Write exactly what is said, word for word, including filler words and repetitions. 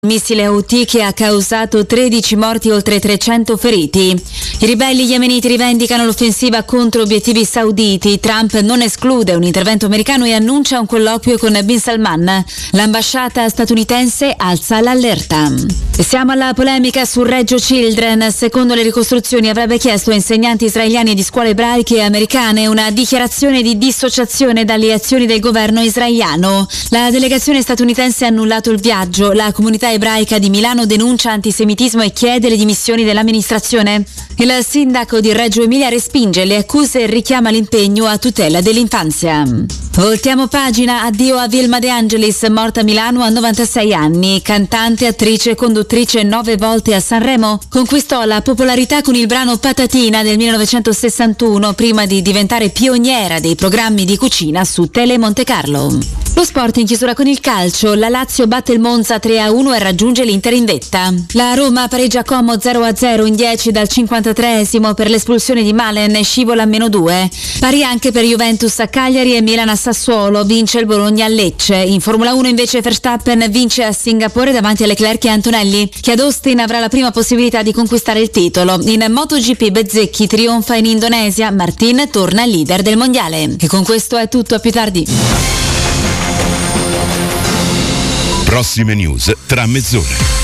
Missile Houthi che ha causato tredici morti e oltre trecento feriti. I ribelli yemeniti rivendicano l'offensiva contro obiettivi sauditi. Trump non esclude un intervento americano e annuncia un colloquio con Bin Salman. L'ambasciata statunitense alza l'allerta. E siamo alla polemica su Reggio Children. Secondo le ricostruzioni avrebbe chiesto a insegnanti israeliani di scuole ebraiche e americane una dichiarazione di dissociazione dalle azioni del governo israeliano. La delegazione statunitense ha annullato il viaggio. La comunità ebraica di Milano denuncia antisemitismo e chiede le dimissioni dell'amministrazione. Il sindaco di Reggio Emilia respinge le accuse e richiama l'impegno a tutela dell'infanzia. Voltiamo pagina, addio a Vilma De Angelis, morta a Milano a novantasei anni. Cantante, attrice, conduttrice nove volte a Sanremo, conquistò la popolarità con il brano Patatina del millenovecentosessantuno prima di diventare pioniera dei programmi di cucina su Tele Monte Carlo. Lo sport in chiusura con il calcio. La Lazio batte il Monza tre a uno e raggiunge l'Inter in vetta. La Roma pareggia Como zero a zero in dieci dal cinquantatreesimo per l'espulsione di Malen e scivola a meno due. Pari anche per Juventus a Cagliari e Milan a Sassuolo. Vince il Bologna a Lecce. In Formula uno invece Verstappen vince a Singapore davanti a Leclerc e Antonelli, che ad Austin avrà la prima possibilità di conquistare il titolo. In MotoGP Bezzecchi trionfa in Indonesia. Martin torna leader del mondiale. E con questo è tutto, a più tardi. Prossime news tra mezz'ora.